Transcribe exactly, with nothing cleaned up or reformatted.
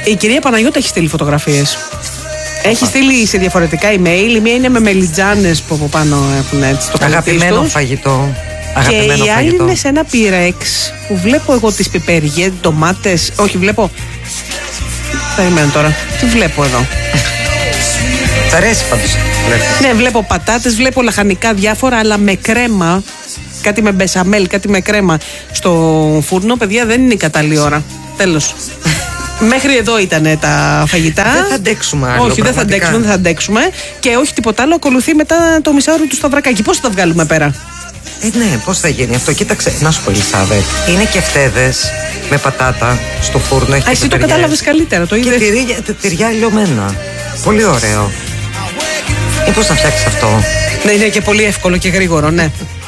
Η κυρία Παναγιώτα έχει στείλει φωτογραφίες. Έχει στείλει σε διαφορετικά email. Η μία είναι με μελιτζάνες που από πάνω έχουν έτσι το αγαπημένο φαγητό. Και αγαπημένο η άλλη φαγητό. είναι σε ένα πυρέξ που βλέπω εγώ τις πιπεριές, ντομάτες. Όχι, βλέπω. Περιμένω τώρα. Τι βλέπω εδώ. Τ' αρέσει πάντως. Ναι, βλέπω πατάτες, βλέπω λαχανικά διάφορα, αλλά με κρέμα. Κάτι με μπεσαμέλ, κάτι με κρέμα στο φούρνο. Παιδιά, δεν είναι η κατάλληλη ώρα. Τέλος. Μέχρι εδώ ήταν τα φαγητά. Δεν θα αντέξουμε άλλο. Όχι, δεν θα αντέξουμε, δεν θα αντέξουμε. Και όχι τίποτα άλλο. Ακολουθεί μετά το μισάωρο του Σταυρακάκη. Πώς θα τα βγάλουμε πέρα? Ε, ναι, πώς θα γίνει αυτό? Κοίταξε, να σου πω, Ελισάβετ. Είναι και φτέδες με πατάτα στο φούρνο. Έχει Α, εσύ το κατάλαβες καλύτερα, το είδες. Και τυριά, τυριά λιωμένα. Πολύ ωραίο. Ή πώς να φτιάξεις αυτό? Ναι, είναι και πολύ εύκολο και γρήγορο, ναι.